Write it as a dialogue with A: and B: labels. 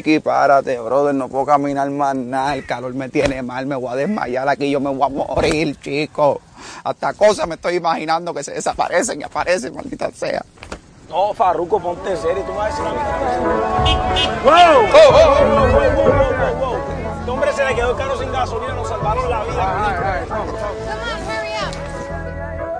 A: Ricky, párate, brother, no puedo caminar más nada, el calor me tiene mal, me voy a desmayar aquí, yo me voy a morir, chico. Hasta cosas me estoy imaginando que se desaparecen y aparecen, maldita sea.
B: No, Farruko, ponte serio, tú me vas a decir a mí.
A: ¡Wow! ¡Oh, oh, oh, oh, oh, oh, oh!